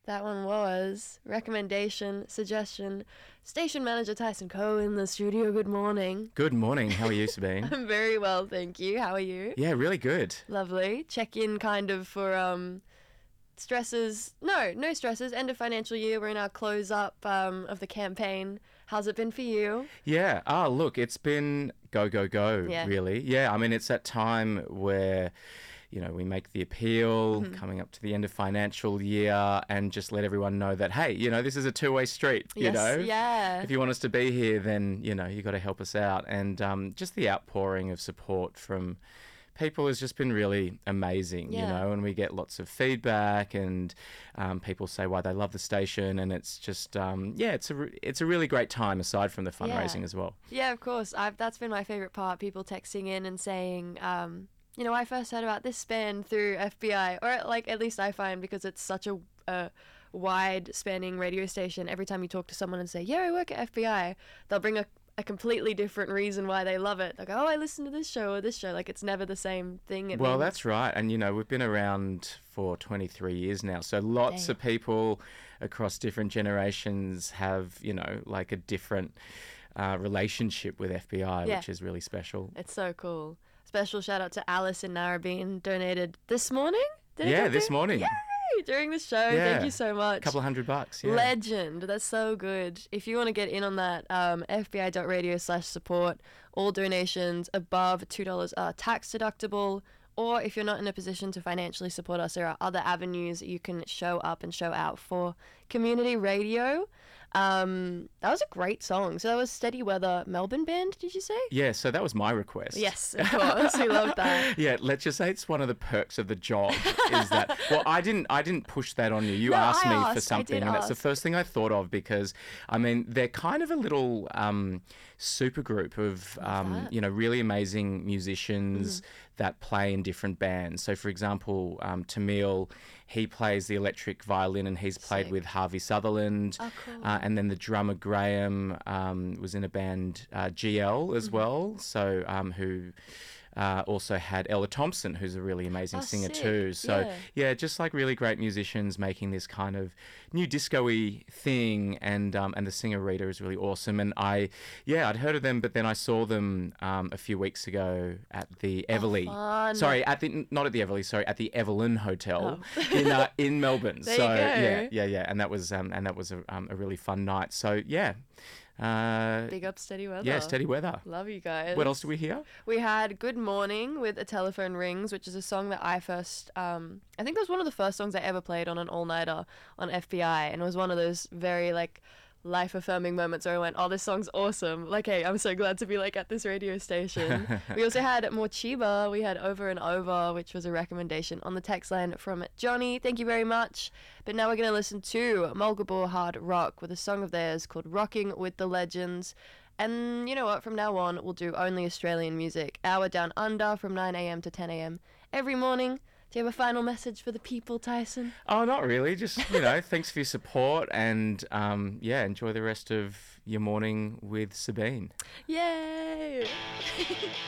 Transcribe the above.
That one was recommendation, suggestion. Station manager Tyson Coe in the studio. Good morning. Good morning. How are you, Sabine? I'm very well, thank you. How are you? Yeah, really good. Lovely. Check in kind of for stresses. No stresses. End of financial year. We're in our close up of the campaign. How's it been for you? Yeah. Look, it's been go, Yeah. really. Yeah, I mean, it's that time where, we make the appeal coming up to the end of financial year and just let everyone know that, hey, this is a two-way street, Yes, yeah. If you want us to be here, then, you got to help us out. And just the outpouring of support from people has just been really amazing, Yeah. and we get lots of feedback and people say why they love the station, and it's just, it's a really great time aside from the fundraising as well. Yeah, of course. That's been my favourite part, people texting in and saying, I first heard about this band through FBI, or at least I find, because it's such a wide spanning radio station. Every time you talk to someone and say, yeah, I work at FBI, they'll bring a completely different reason why they love it. Like, oh, I listen to this show or this show. Like, it's never the same thing. Well, that's right. And, we've been around for 23 years now. So lots of people across different generations have, like a different relationship with FBI, which is really special. It's so cool. Special shout out to Alice in Narrabeen, donated this morning? This morning. Yay! During the show. Thank you so much. A couple of $100, yeah. Legend. That's so good. If you want to get in on that, fbi.radio/support. All donations above $2 are tax deductible. Or if you're not in a position to financially support us, there are other avenues you can show up and show out for community radio. That was a great song. So that was Steady Weather Melbourne band, did you say? Yeah, so that was my request. Yes, of course. We love that. Yeah, let's just say it's one of the perks of the job is that, well, I didn't push that on you. You No, asked I me asked. for something, and that's the first thing I thought of because, I mean, they're kind of a little super group of, really amazing musicians that play in different bands. So, for example, Tamil, he plays the electric violin and he's played with Harvey Sutherland. Oh, cool. And then the drummer Graham was in a band GL as well, so who also had Ella Thompson, who's a really amazing singer sick. too. So just like really great musicians making this kind of new disco-y thing, and the singer Rita is really awesome. And I'd heard of them, but then I saw them a few weeks ago at the Everleigh. Sorry, at the Evelyn Hotel in Melbourne. There you go. Yeah, and that was a really fun night. So big up Steady Weather. Yeah, Steady Weather. Love you guys. What else do we hear? We had Good Morning with A Telephone Rings, which is a song that I first, I think it was one of the first songs I ever played on an all-nighter on FBI, and it was one of those very, life-affirming moments where I went, oh, this song's awesome. Hey, I'm so glad to be, at this radio station. We also had Mochiba. We had Over and Over, which was a recommendation on the text line from Johnny. Thank you very much. But now we're going to listen to Mulgabor Hard Rock with a song of theirs called Rocking with the Legends. And you know what? From now on, we'll do only Australian music. Hour Down Under from 9 a.m. to 10 a.m. every morning. Do you have a final message for the people, Tyson? Oh, not really. Just, thanks for your support and, enjoy the rest of your morning with Sabine. Yay!